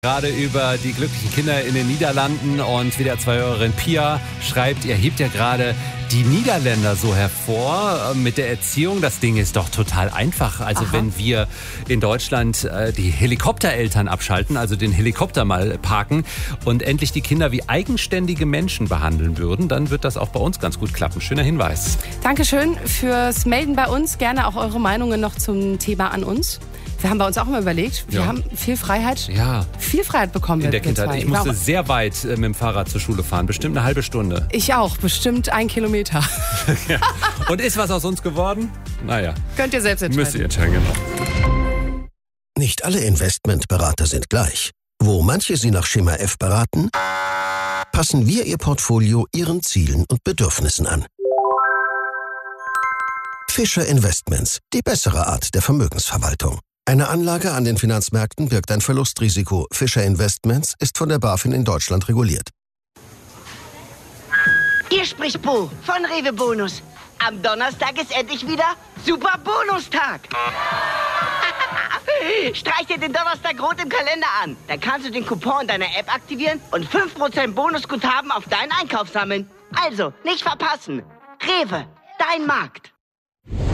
Gerade über die glücklichen Kinder in den Niederlanden und WDR2-Hörerin Pia schreibt, ihr hebt ja gerade die Niederländer so hervor mit der Erziehung. Das Ding ist doch total einfach. Also wenn wir in Deutschland die Helikoptereltern abschalten, also den Helikopter mal parken und endlich die Kinder wie eigenständige Menschen behandeln würden, dann wird das auch bei uns ganz gut klappen. Schöner Hinweis. Dankeschön fürs Melden bei uns. Gerne auch eure Meinungen noch zum Thema an uns. Wir haben bei uns auch immer überlegt, wir haben viel Freiheit, viel Freiheit bekommen. In der Kindheit. Ich musste sehr weit mit dem Fahrrad zur Schule fahren, bestimmt eine halbe Stunde. Ich auch, bestimmt 1 Kilometer. Ja. Und ist was aus uns geworden? Naja. Könnt ihr selbst entscheiden. Müsst ihr entscheiden, genau. Nicht alle Investmentberater sind gleich. Wo manche Sie nach Schema F beraten, passen wir Ihr Portfolio Ihren Zielen und Bedürfnissen an. Fischer Investments, die bessere Art der Vermögensverwaltung. Eine Anlage an den Finanzmärkten birgt ein Verlustrisiko. Fischer Investments ist von der BaFin in Deutschland reguliert. Hier spricht Bo von Rewe Bonus. Am Donnerstag ist endlich wieder Super Bonustag. Streich dir den Donnerstag rot im Kalender an. Dann kannst du den Coupon in deiner App aktivieren und 5% Bonusguthaben auf deinen Einkauf sammeln. Also, nicht verpassen. Rewe, dein Markt.